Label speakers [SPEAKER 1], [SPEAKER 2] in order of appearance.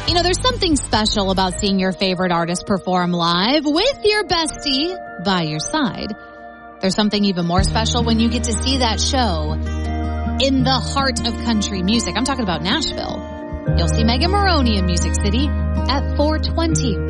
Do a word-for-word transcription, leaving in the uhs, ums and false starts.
[SPEAKER 1] You know, there's something special about seeing your favorite artist perform live with your bestie by your side. There's something even more special when you get to see that show in the heart of country music. I'm talking about Nashville. You'll see Megan Moroney in Music City at four twenty.